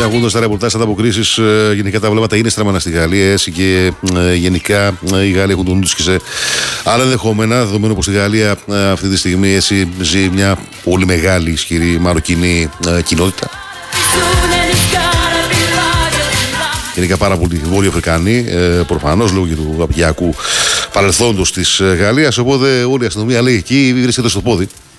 ακούγοντας τα ρεπορτάζ, τα αποκρίσεις, γενικά τα βλέμματα είναι στραμμένα στη Γαλλία, έτσι και γενικά οι Γάλλοι έχουν τον νου τους και σε άλλα ενδεχόμενα, δεδομένου πως στη Γαλλία αυτή τη στιγμή έτσι ζει μια πολύ μεγάλη ισχυρή μαροκινή κοινότητα. Γενικά πάρα πολλοί Βόρειοι Αφρικανοί, προφανώς λόγω και του απικιακού παρελθόντος της Γαλλίας. Οπότε όλη η αστυνομία λέει εκεί βρίσκεται στο πόδι.